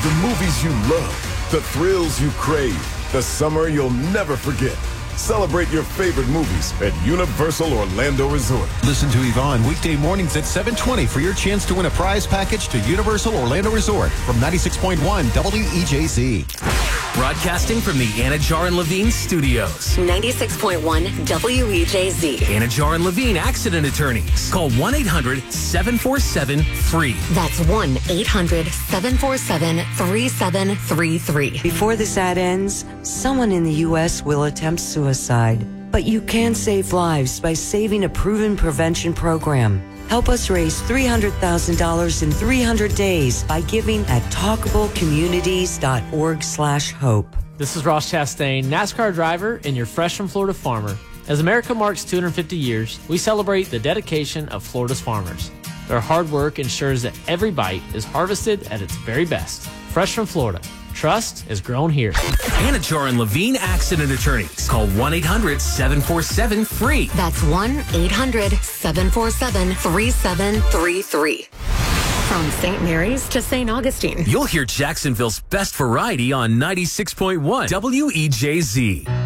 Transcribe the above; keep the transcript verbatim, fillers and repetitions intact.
The movies you love, the thrills you crave, the summer you'll never forget. Celebrate your favorite movies at Universal Orlando Resort. Listen to Yvonne weekday mornings at seven twenty for your chance to win a prize package to Universal Orlando Resort from ninety-six point one W E J Z. Broadcasting from the Anajar and Levine studios. ninety-six point one W E J Z. Anajar and Levine Accident Attorneys. Call one eight hundred seven four seven F R E E. That's one eight hundred seven four seven three seven three three. Before this ad ends, someone in the U S will attempt suicide. But you can save lives by saving a proven prevention program. Help us raise three hundred thousand dollars in three hundred days by giving at talkablecommunities.org slash hope. This is Ross Chastain, NASCAR driver and your Fresh from Florida farmer. As America marks two hundred fifty years, we celebrate the dedication of Florida's farmers. Their hard work ensures that every bite is harvested at its very best. Fresh from Florida. Trust is grown here. Anajar and Levine Accident Attorneys. Call one eight hundred seven four seven F R E E. That's one eight hundred seven four seven three seven three three. From Saint Mary's to Saint Augustine. You'll hear Jacksonville's best variety on ninety-six point one W E J Z.